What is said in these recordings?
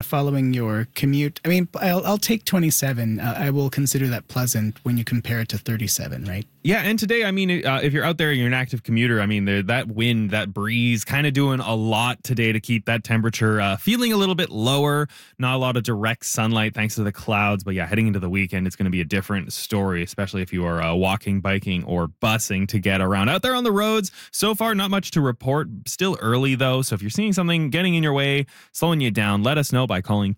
following your commute. I mean, I'll take 27. I will consider that pleasant when you compare it to 37, right? Yeah, and today, I mean, if you're out there and you're an active commuter, I mean, that wind, that breeze, kind of doing a lot today to keep that temperature feeling a little bit lower. Not a lot of direct sunlight thanks to the clouds. But yeah, heading into the weekend, it's going to be a different story, especially if you are walking, biking, or busing to get around. Out there on the roads, so far, not much to report. Still early, though. So if you're seeing something getting in your way, slowing you down, let us know by calling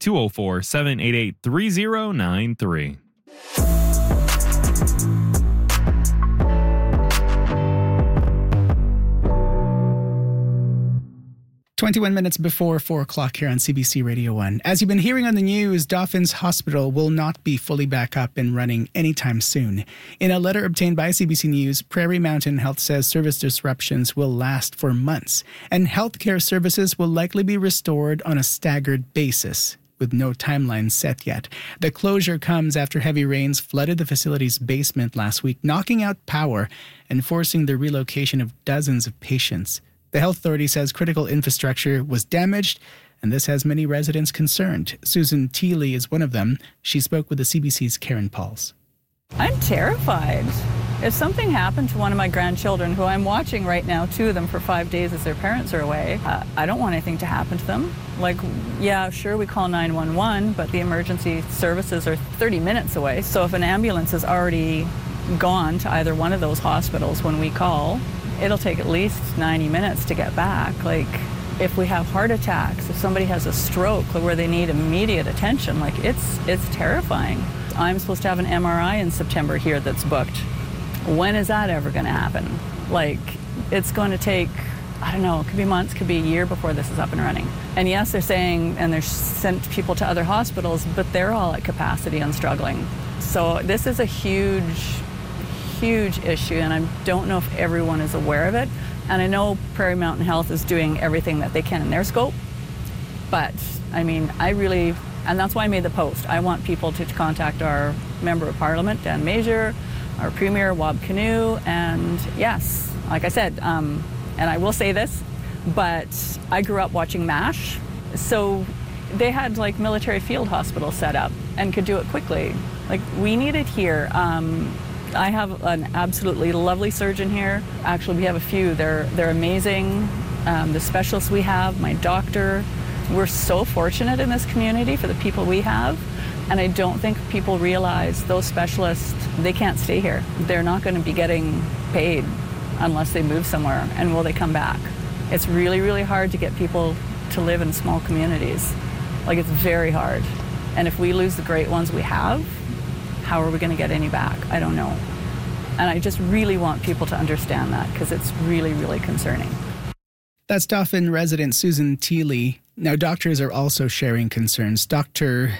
204-788-3093. 21 minutes before 4 o'clock here on CBC Radio 1. As you've been hearing on the news, Dauphin's Hospital will not be fully back up and running anytime soon. In a letter obtained by CBC News, Prairie Mountain Health says service disruptions will last for months, and healthcare services will likely be restored on a staggered basis, with no timeline set yet. The closure comes after heavy rains flooded the facility's basement last week, knocking out power and forcing the relocation of dozens of patients. The health authority says critical infrastructure was damaged, and this has many residents concerned. Susan Teely is one of them. She spoke with the CBC's Karen Pauls. I'm terrified. If something happened to one of my grandchildren, who I'm watching right now, 2 of them for 5 days as their parents are away, I don't want anything to happen to them. Like, yeah, sure, we call 911, but the emergency services are 30 minutes away. So if an ambulance is already gone to either one of those hospitals when we call, it'll take at least 90 minutes to get back. Like, if we have heart attacks, if somebody has a stroke where they need immediate attention, like, it's terrifying. I'm supposed to have an MRI in September here that's booked. When is that ever going to happen? Like, it's going to take, I don't know, it could be months, could be a year before this is up and running. And yes, they're saying, and they're sent people to other hospitals, but they're all at capacity and struggling. So this is a huge issue, and I don't know if everyone is aware of it. And I know Prairie Mountain Health is doing everything that they can in their scope, but I mean, and that's why I made the post. I want people to contact our Member of Parliament, Dan Major, our Premier, Wab Kinew, and yes, like I said, and I will say this, but I grew up watching MASH, so they had like military field hospitals set up and could do it quickly. Like, we need it here. I have an absolutely lovely surgeon here. Actually, we have a few. They're amazing. The specialists we have, my doctor. We're so fortunate in this community for the people we have. And I don't think people realize those specialists, they can't stay here. They're not going to be getting paid unless they move somewhere. And will they come back? It's really, really hard to get people to live in small communities. Like, it's very hard. And if we lose the great ones we have, how are we going to get any back? I don't know. And I just really want people to understand that, because it's really, really concerning. That's Dauphin resident Susan Teely. Now, doctors are also sharing concerns. Dr.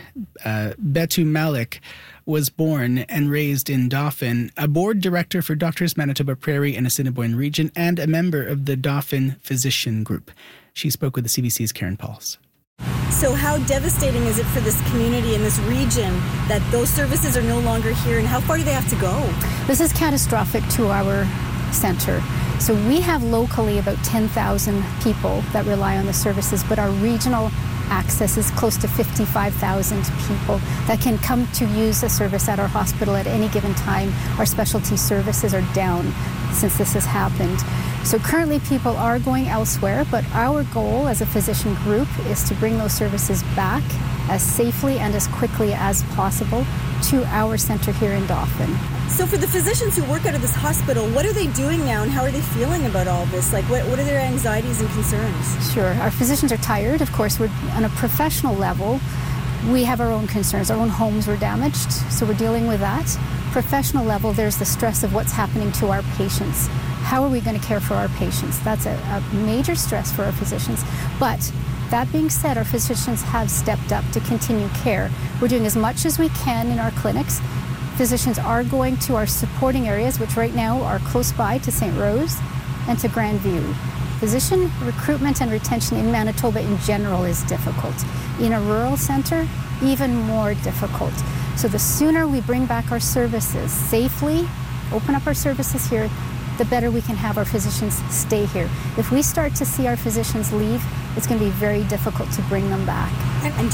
Betu Malik was born and raised in Dauphin, a board director for Doctors Manitoba Prairie and Assiniboine region, and a member of the Dauphin Physician Group. She spoke with the CBC's Karen Pauls. So how devastating is it for this community in this region that those services are no longer here, and how far do they have to go? This is catastrophic to our center. So we have locally about 10,000 people that rely on the services, but our regional access is close to 55,000 people that can come to use a service at our hospital at any given time. Our specialty services are down since this has happened. So currently people are going elsewhere, but our goal as a physician group is to bring those services back as safely and as quickly as possible to our center here in Dauphin. So for the physicians who work out of this hospital, what are they doing now, and how are they feeling about all this? Like, what are their anxieties and concerns? Sure. Our physicians are tired. Of course, we're on a professional level. We have our own concerns. Our own homes were damaged, so we're dealing with that. Professional level, there's the stress of what's happening to our patients. How are we going to care for our patients? That's a major stress for our physicians. But that being said, our physicians have stepped up to continue care. We're doing as much as we can in our clinics. Physicians are going to our supporting areas, which right now are close by to St. Rose and to Grandview. Physician recruitment and retention in Manitoba in general is difficult. In a rural center, even more difficult. So the sooner we bring back our services safely, open up our services here, the better we can have our physicians stay here. If we start to see our physicians leave, it's going to be very difficult to bring them back. And do you have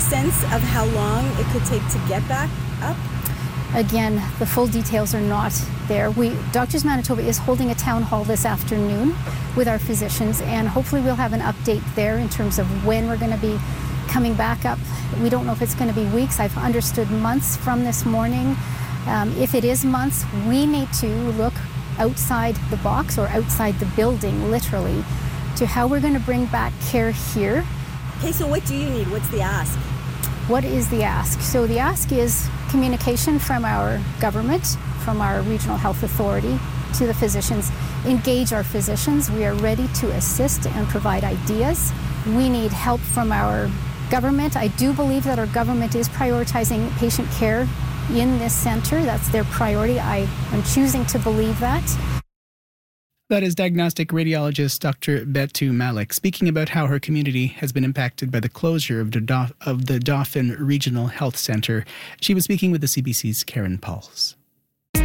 sense of how long it could take to get back up? Again, the full details are not there. Doctors Manitoba is holding a town hall this afternoon with our physicians, and hopefully we'll have an update there in terms of when we're going to be coming back up. We don't know if it's going to be weeks. I've understood months from this morning. If it is months, we need to look outside the box or outside the building, literally, to how we're going to bring back care here. Okay, so what do you need? What's the ask? What is the ask? So the ask is communication from our government, from our regional health authority to the physicians. Engage our physicians. We are ready to assist and provide ideas. We need help from our government. I do believe that our government is prioritizing patient care in this center. That's their priority. I am choosing to believe that. That is diagnostic radiologist Dr. Betu Malik speaking about how her community has been impacted by the closure of the Dauphin Regional Health Centre. She was speaking with the CBC's Karen Pauls.